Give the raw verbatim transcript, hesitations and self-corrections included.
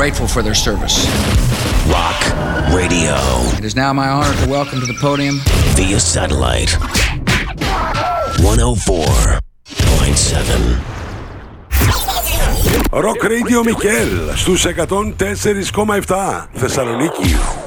grateful for their service. Rock Radio. It is now my honor to welcome to the podium via satellite one oh four point seven. Rock Radio Μικέλ στους εκατόν τέσσερα κόμμα επτά Θεσσαλονίκη.